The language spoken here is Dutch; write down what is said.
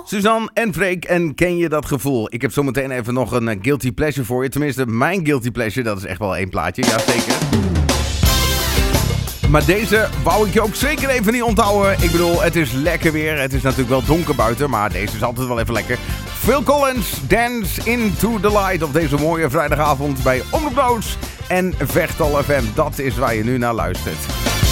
Suzanne en Freek, en ken je dat gevoel? Ik heb zometeen even nog een guilty pleasure voor je. Tenminste, mijn guilty pleasure, dat is echt wel één plaatje, jazeker. Maar deze wou ik je ook zeker even niet onthouden. Ik bedoel, het is lekker weer. Het is natuurlijk wel donker buiten, maar deze is altijd wel even lekker. Phil Collins, Dance into the Light op deze mooie vrijdagavond bij Omroep Noord en Vechtal FM. Dat is waar je nu naar luistert.